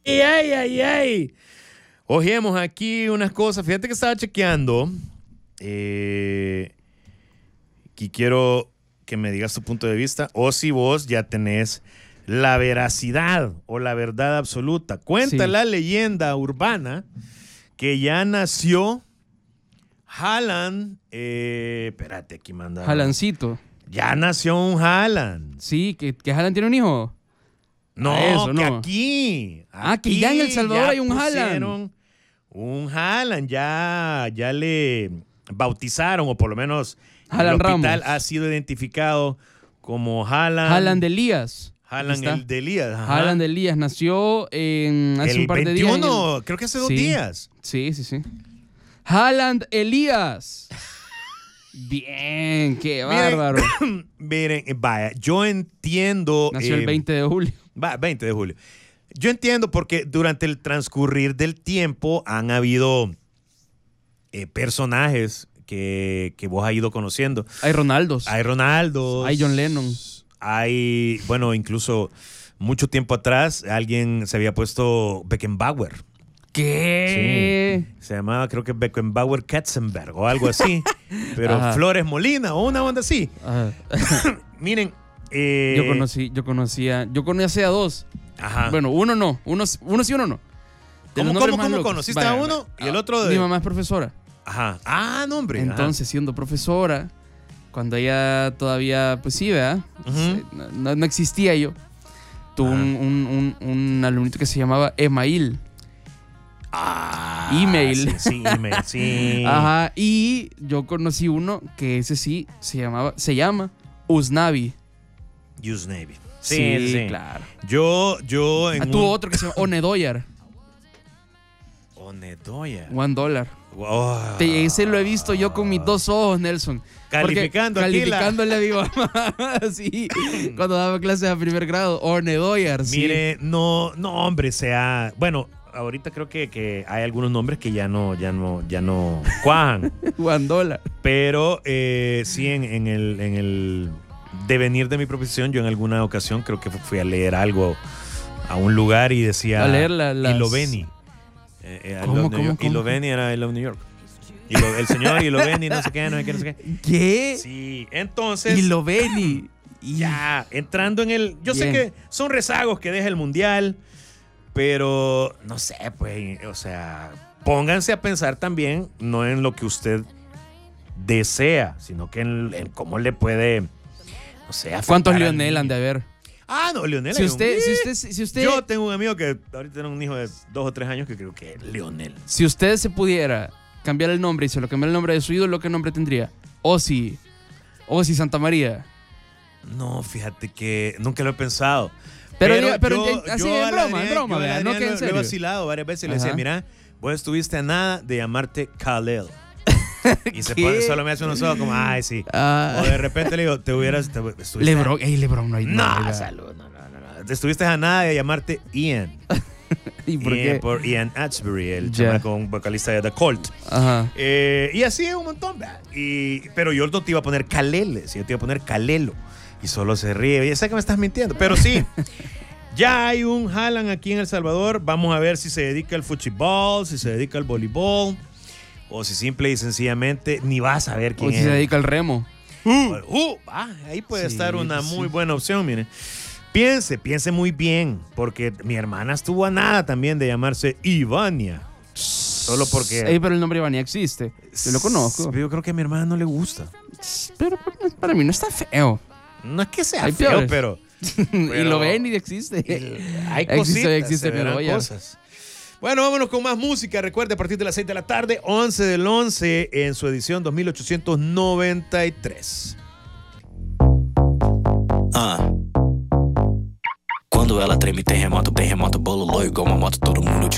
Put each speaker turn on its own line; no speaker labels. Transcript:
Ay. Ojemos aquí unas cosas. Fíjate que estaba chequeando. Y quiero que me digas tu punto de vista o si vos ya tenés la veracidad o la verdad absoluta. Cuenta la leyenda urbana que ya nació Haaland. Espérate, aquí manda.
Haalandcito.
Ya nació un Haaland.
Sí, que Haaland tiene un hijo.
No,
eso,
que
no.
aquí.
Que ya en El Salvador hay un Haaland.
Un Haaland, ya le bautizaron, o por lo menos
Haaland
el hospital
Ramos
ha sido identificado como Haaland.
Haaland Elías.
Haaland el de Elías. Ajá.
Haaland Elías nació hace un par de días.
El 21, creo que hace 2 días.
Sí. Haaland Elías. Bien, qué bárbaro.
Miren, vaya, yo entiendo.
Nació el 20 de julio.
20 de julio. Yo entiendo porque durante el transcurrir del tiempo han habido personajes que vos has ido conociendo.
Hay Ronaldos.
Hay
John Lennon.
Hay, bueno, incluso mucho tiempo atrás alguien se había puesto Beckenbauer.
¿Qué?
Sí, se llamaba, creo que Beckenbauer Katzenberg o algo así. Pero Ajá. Flores Molina o una onda así. Miren.
Yo conocí a 2.
Ajá.
Bueno, uno no. Uno sí, uno no.
¿Cómo conociste a uno y el otro?
Mi mamá es profesora.
Ajá. Ah, no, hombre.
Entonces, siendo profesora, cuando ella todavía, pues sí, ¿verdad? No existía yo. Tuvo un alumnito que se llamaba Email. Email.
Sí, email, sí.
Ajá. Y yo conocí uno que ese sí se llama Usnavi.
Usnavi.
Sí, claro.
Yo
tuvo otro que se llama Onedoyar.
Onedoyar.
$1.
Wow.
Ese lo he visto yo con mis 2 ojos, Nelson. Calificándole a mi mamá. Sí, cuando daba clases a primer grado. Onedoyar, sí.
Mire, no, hombre, bueno, ahorita creo que hay algunos nombres que ya no cuajan.
$1.
Pero sí, en el devenir de mi profesión, yo en alguna ocasión creo que fui a leer algo a un lugar y decía
a leer
Iloveni.
¿Cómo?
Iloveni era I Love New York. El señor Iloveni, no sé qué.
¿Qué?
Sí, entonces
Iloveni.
Ya, entrando en el... Yo sé que son rezagos que deja el Mundial, pero no sé, pues, o sea, pónganse a pensar también, no en lo que usted desea, sino que en cómo le puede, no sé, afectar.
¿Cuántos Lionel han de haber?
Ah, no, Lionel.
Si usted...
Yo tengo un amigo que ahorita tiene un hijo de 2 o 3 años que creo que es Lionel.
Si usted se pudiera cambiar el nombre y se lo cambiar el nombre de su ídolo, ¿qué nombre tendría? Ozzy Santa María.
No, fíjate que nunca lo he pensado.
Pero así en broma, ¿verdad? No, que en serio.
Lo he vacilado varias veces y le decía, mira, vos estuviste a nada de llamarte Khalil. Y solo me hace unos ojos como, ay, sí. O de repente le digo,
LeBron no hay nada.
No, salud, no. Estuviste a nada de llamarte Ian.
¿Y por qué?
Por Ian Astbury, el chamaco vocalista de The Cult.
Ajá.
Y así un montón, ¿verdad? Pero yo no te iba a poner Kalele, yo te iba a poner Kalelo. Y solo se ríe. Ya sé que me estás mintiendo, pero sí. Ya hay un Haaland aquí en El Salvador. Vamos a ver si se dedica al fútbol, si se dedica al voleibol, o si simple y sencillamente ni vas a ver quién es.
O si se dedica al remo.
Ahí puede estar una muy buena opción, miren. Piense muy bien, porque mi hermana estuvo a nada también de llamarse Ivania. Solo porque...
pero el nombre Ivania existe. Yo lo conozco.
Yo creo que a mi hermana no le gusta.
Pero para mí no está feo.
No es que sea feo, pero
y lo ven y existe.
Hay cositas.
Existe
cosas. Bueno, vámonos con más música. Recuerde, a partir de las 6 de la tarde, 11 del 11, en su edición 2893.
Quando ela treme, terremoto, bolo logo igual uma moto, todo mundo